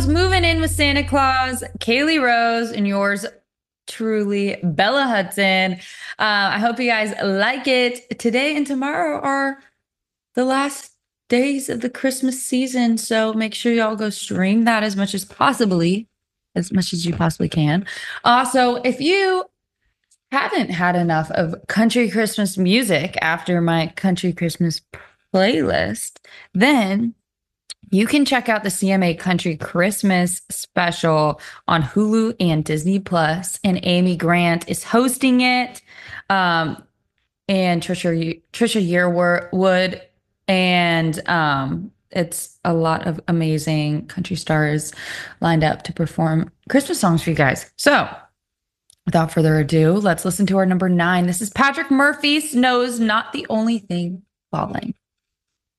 Rose, moving in with Santa Claus, Kaylee Rose, and yours truly, Bella Hudson. I hope you guys like it. Today and tomorrow are the last days of the Christmas season, so make sure y'all go stream that as much as you possibly can. Also, if you haven't had enough of country Christmas music after my country Christmas playlist, then you can check out the CMA Country Christmas special on Hulu and Disney Plus, and Amy Grant is hosting it. And Trisha Yearwood, and it's a lot of amazing country stars lined up to perform Christmas songs for you guys. So, without further ado, let's listen to our number 9. This is Patrick Murphy, Snow's Not the Only Thing Falling.